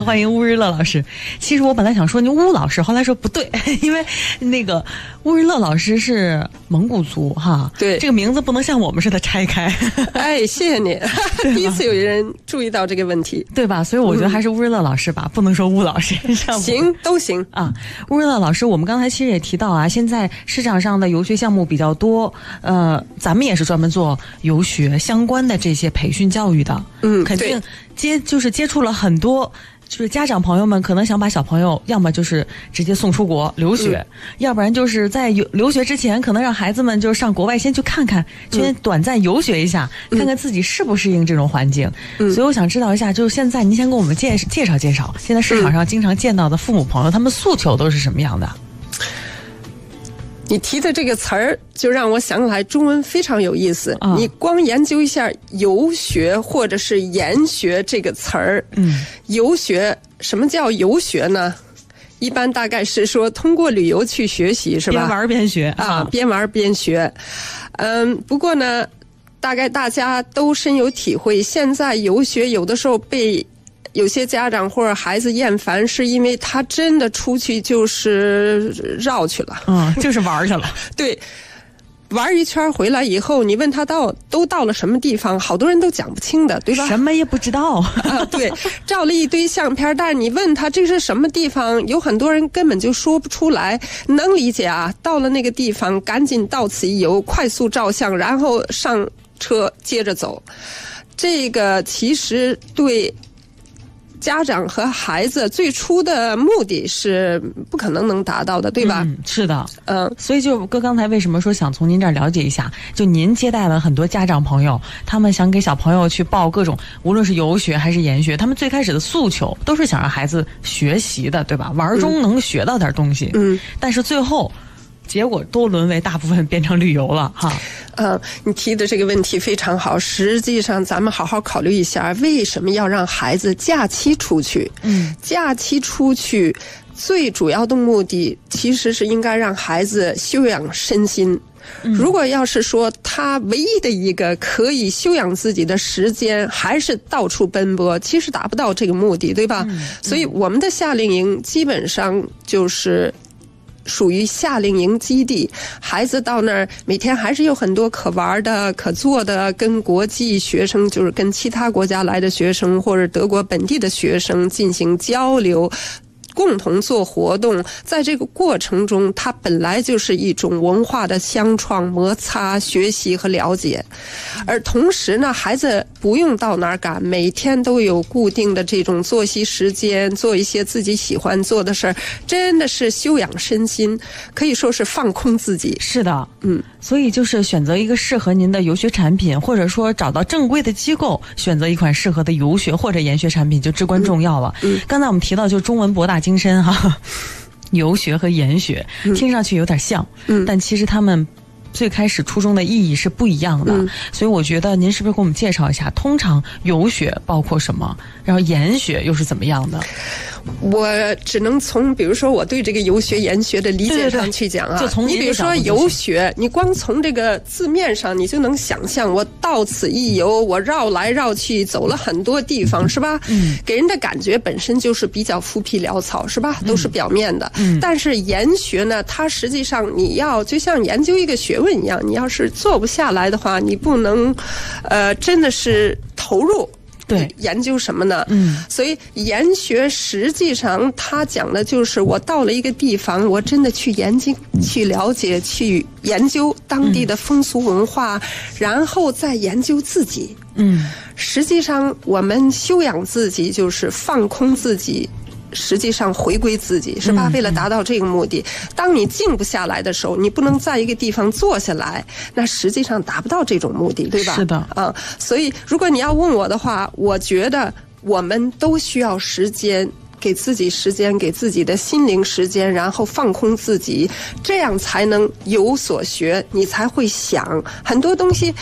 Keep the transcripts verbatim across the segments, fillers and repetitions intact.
欢迎乌日乐老师。其实我本来想说你乌老师，后来说不对，因为那个乌日乐老师是蒙古族哈， 对， 这个名字不能像我们似的拆开。 哎，谢谢你，第一次有人注意到这个问题， 对吧？所以我觉得还是乌日乐老师吧，嗯、不能说乌老师。 行，都行啊。乌日乐老师，我们刚才其实也提到啊，现在市场上的游学项目比较多，呃，咱们也是专门做游学相关的这些培训教育的， 嗯， 肯定接就是接触了很多。就是家长朋友们可能想把小朋友要么就是直接送出国留学、嗯、要不然就是在游留学之前可能让孩子们就上国外先去看看，先短暂游学一下、嗯、看看自己适不适应这种环境、嗯、所以我想知道一下，就是现在您先给我们介介绍介绍现在市场上经常见到的父母朋友、嗯、他们诉求都是什么样的。 你提的这个词儿就让我想起来中文非常有意思、哦、你光研究一下游学或者是研学这个词儿，嗯，游学，什么叫游学呢？一般大概是说通过旅游去学习，是吧？ 边玩边学啊，边玩边学。嗯，不过呢，大概大家都深有体会，现在游学有的时候被有些家长或者孩子厌烦，是因为他真的出去就是绕去了， 嗯，就是玩去了。 对，玩一圈回来以后，你问他到都到了什么地方，好多人都讲不清的，对吧？ 什么也不知道啊，对，照了一堆相片，但是你问他这是什么地方，有很多人根本就说不出来。能理解啊，到了那个地方，赶紧到此一游，快速照相，然后上车接着走。这个其实对家长和孩子最初的目的是不可能能达到的，对吧？ 嗯，是的， 嗯， 所以就哥刚才为什么说想从您这儿了解一下，就您接待了很多家长朋友，他们想给小朋友去报各种，无论是游学还是研学，他们最开始的诉求都是想让孩子学习的，对吧？玩中能学到点东西，嗯，但是最后结果都沦为大部分变成旅游了哈。 嗯，你提的这个问题非常好。实际上，咱们好好考虑一下，为什么要让孩子假期出去？嗯，假期出去最主要的目的，其实是应该让孩子休养身心。如果要是说他唯一的一个可以休养自己的时间还是到处奔波，其实达不到这个目的，对吧？嗯嗯、所以我们的夏令营基本上就是属于夏令营基地，孩子到那儿每天还是有很多可玩的可做的，跟国际学生，就是跟其他国家来的学生或者德国本地的学生进行交流，共同做活动。在这个过程中，它本来就是一种文化的相创、摩擦、学习和了解。而同时呢，孩子不用到哪儿赶，每天都有固定的这种作息时间，做一些自己喜欢做的事儿，真的是休养身心，可以说是放空自己。 是的，嗯，所以就是选择一个适合您的游学产品，或者说找到正规的机构，选择一款适合的游学或者研学产品就至关重要了。嗯，嗯刚才我们提到就中文博大精深哈，游学和研学听上去有点像，嗯，但其实他们最开始初衷的意义是不一样的，嗯、所以我觉得您是不是给我们介绍一下，通常游学包括什么，然后研学又是怎么样的？ 我只能从比如说我对这个游学研学的理解上去讲啊， 对对对，就从你比如说游学，你光从这个字面上你就能想象，我到此一游，我绕来绕去走了很多地方，是吧？嗯，给人的感觉本身就是比较浮皮潦草，是吧？都是表面的。嗯，但是研学呢，它实际上你要就像研究一个学问一样，你要是做不下来的话，你不能呃真的是投入。对，研究什么呢？嗯，所以研学实际上它讲的就是我到了一个地方，我真的去研究、去了解、去研究当地的风俗文化，嗯、然后再研究自己。嗯，实际上我们修养自己就是放空自己。实际上回归自己，是吧？嗯、为了达到这个目的，当你静不下来的时候，你不能在一个地方坐下来，那实际上达不到这种目的，对吧？ 是的， 啊，所以如果你要问我的话，我觉得我们都需要时间，给自己时间，给自己的心灵时间，然后放空自己，这样才能有所学，你才会想很多东西。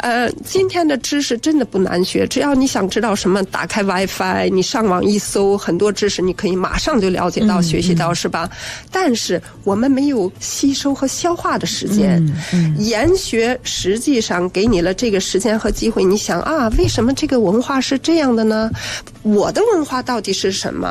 呃，今天的知识真的不难学，只要你想知道什么，打开 WiFi， 你上网一搜，很多知识你可以马上就了解到、嗯、学习到，是吧？但是我们没有吸收和消化的时间。嗯嗯、研学实际上给你了这个时间和机会，你想啊，为什么这个文化是这样的呢？我的文化到底是什么？